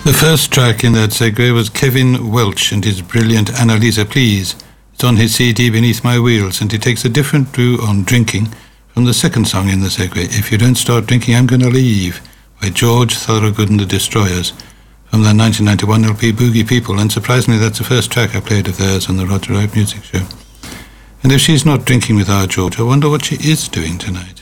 The first track in that segue was Kevin Welch and his brilliant Annalisa Please. It's on his CD Beneath My Wheels, and he takes a different view on drinking from the second song in the segue, If You Don't Start Drinking, I'm Gonna Leave, by George Thorogood and the Destroyers, from their 1991 LP Boogie People, and surprisingly that's the first track I played of theirs on the Roger Live Music Show. And if she's not drinking with our George, I wonder what she is doing tonight.